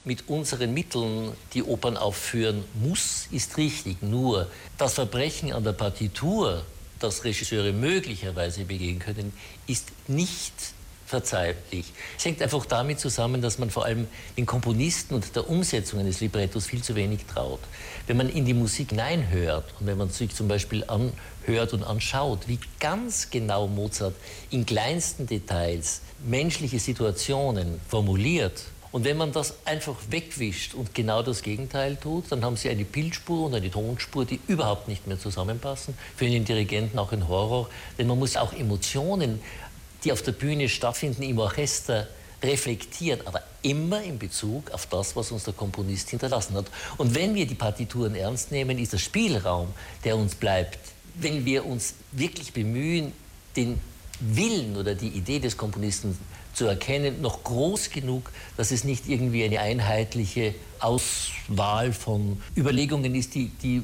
mit unseren Mitteln die Opern aufführen muss, ist richtig. Nur das Verbrechen an der Partitur, das Regisseure möglicherweise begehen können, ist nicht verzeihlich. Es hängt einfach damit zusammen, dass man vor allem den Komponisten und der Umsetzung eines Librettos viel zu wenig traut. Wenn man in die Musik hineinhört und wenn man sich zum Beispiel anhört und anschaut, wie ganz genau Mozart in kleinsten Details menschliche Situationen formuliert, und wenn man das einfach wegwischt und genau das Gegenteil tut, dann haben Sie eine Bildspur und eine Tonspur, die überhaupt nicht mehr zusammenpassen. Für einen Dirigenten auch ein Horror, denn man muss auch Emotionen, die auf der Bühne stattfinden, im Orchester reflektieren, aber immer in Bezug auf das, was uns der Komponist hinterlassen hat. Und wenn wir die Partituren ernst nehmen, ist der Spielraum, der uns bleibt, wenn wir uns wirklich bemühen, den Willen oder die Idee des Komponisten zu erkennen, noch groß genug, dass es nicht irgendwie eine einheitliche Auswahl von Überlegungen ist, die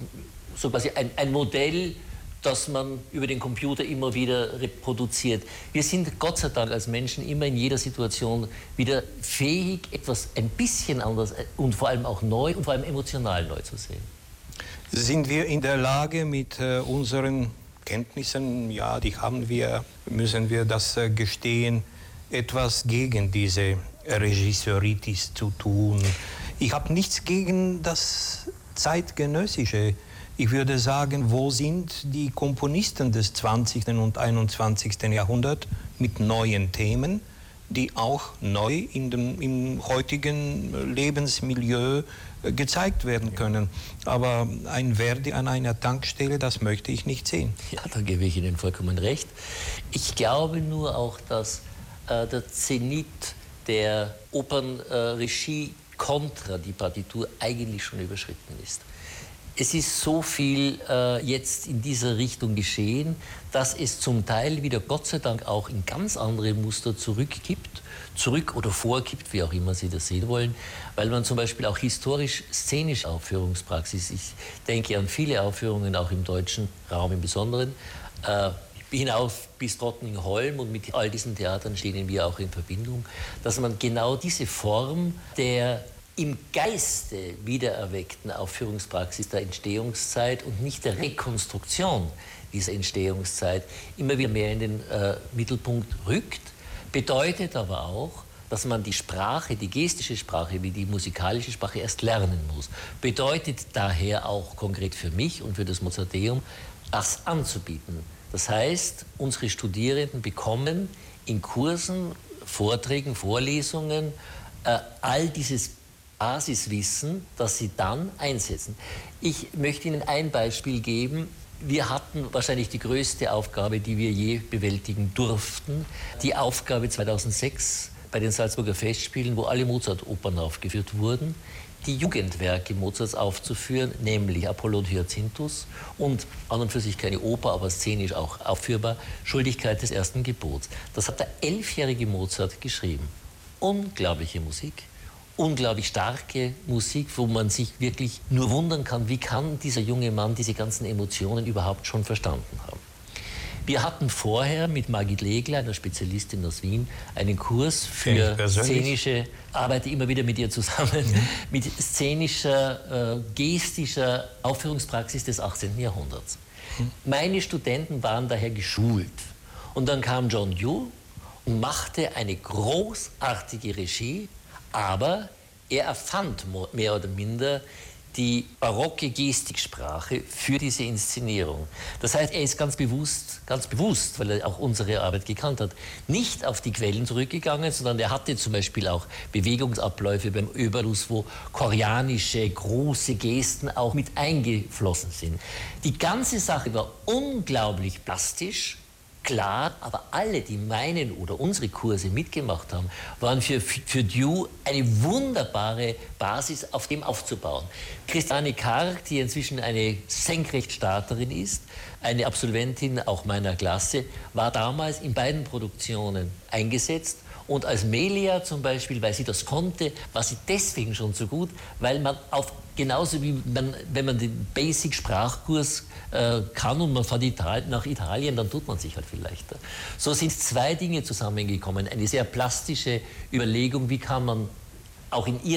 so quasi ein Modell, das man über den Computer immer wieder reproduziert. Wir sind Gott sei Dank als Menschen immer in jeder Situation wieder fähig, etwas ein bisschen anders und vor allem auch neu und vor allem emotional neu zu sehen. Sind wir in der Lage, mit unseren Kenntnissen, ja, die haben wir, müssen wir das gestehen, etwas gegen diese Regisseuritis zu tun? Ich habe nichts gegen das Zeitgenössische. Ich würde sagen, wo sind die Komponisten des 20. und 21. Jahrhunderts mit neuen Themen, die auch neu im heutigen Lebensmilieu gezeigt werden können. Aber ein Verdi an einer Tankstelle, das möchte ich nicht sehen. Ja, da gebe ich Ihnen vollkommen recht. Ich glaube nur auch, dass der Zenit der Opernregie kontra die Partitur eigentlich schon überschritten ist. Es ist so viel jetzt in dieser Richtung geschehen, dass es zum Teil wieder Gott sei Dank auch in ganz andere Muster zurück oder vorgibt, wie auch immer Sie das sehen wollen, weil man zum Beispiel auch historisch-szenische Aufführungspraxis, ich denke an viele Aufführungen auch im deutschen Raum im Besonderen, hinauf bis Drottningholm, und mit all diesen Theatern stehen wir auch in Verbindung, dass man genau diese Form der im Geiste wiedererweckten Aufführungspraxis der Entstehungszeit und nicht der Rekonstruktion dieser Entstehungszeit immer wieder mehr in den Mittelpunkt rückt, bedeutet aber auch, dass man die Sprache, die gestische Sprache wie die musikalische Sprache erst lernen muss. Bedeutet daher auch konkret für mich und für das Mozarteum, das anzubieten. Das heißt, unsere Studierenden bekommen in Kursen, Vorträgen, Vorlesungen all dieses Basiswissen, das sie dann einsetzen. Ich möchte Ihnen ein Beispiel geben. Wir hatten wahrscheinlich die größte Aufgabe, die wir je bewältigen durften. Die Aufgabe 2006 bei den Salzburger Festspielen, wo alle Mozart-Opern aufgeführt wurden, die Jugendwerke Mozarts aufzuführen, nämlich Apollon und Hyacinthus und an und für sich keine Oper, aber szenisch auch aufführbar, Schuldigkeit des ersten Gebots. Das hat der 11-jährige Mozart geschrieben. Unglaubliche Musik. Unglaublich starke Musik, wo man sich wirklich nur wundern kann, wie kann dieser junge Mann diese ganzen Emotionen überhaupt schon verstanden haben. Wir hatten vorher mit Margit Legler, einer Spezialistin aus Wien, einen Kurs für szenische, arbeite immer wieder mit ihr zusammen, mit szenischer, gestischer Aufführungspraxis des 18. Jahrhunderts. Meine Studenten waren daher geschult. Und dann kam John Dewey und machte eine großartige Regie, aber er erfand mehr oder minder die barocke Gestiksprache für diese Inszenierung. Das heißt, er ist ganz bewusst, weil er auch unsere Arbeit gekannt hat, nicht auf die Quellen zurückgegangen, sondern er hatte zum Beispiel auch Bewegungsabläufe beim Oeberus, wo koreanische große Gesten auch mit eingeflossen sind. Die ganze Sache war unglaublich plastisch, klar, aber alle, die meinen oder unsere Kurse mitgemacht haben, waren für Dewey eine wunderbare Basis, auf dem aufzubauen. Christiane Karg, die inzwischen eine Senkrechtstarterin ist, eine Absolventin auch meiner Klasse, war damals in beiden Produktionen eingesetzt. Und als Melia zum Beispiel, weil sie das konnte, war sie deswegen schon so gut, weil man genauso wie wenn man den Basic-Sprachkurs kann und man fährt nach Italien, dann tut man sich halt viel leichter. So sind zwei Dinge zusammengekommen. Eine sehr plastische Überlegung, wie kann man auch in